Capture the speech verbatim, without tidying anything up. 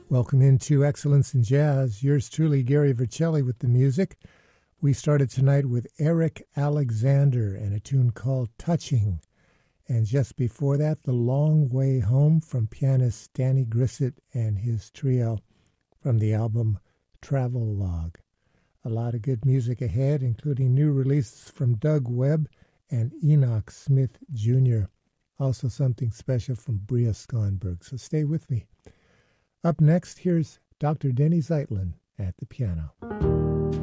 Welcome into Excellence in Jazz. Yours truly, Gary Vercelli, with the music. We started tonight with Eric Alexander and a tune called Touching. And just before that, The Long Way Home from pianist Danny Grissett and his trio from the album Travel Log. A lot of good music ahead, including new releases from Doug Webb and Enoch Smith Junior Also something special from Bria Skonberg. So stay with me. Up next, here's Doctor Denny Zeitlin at the piano.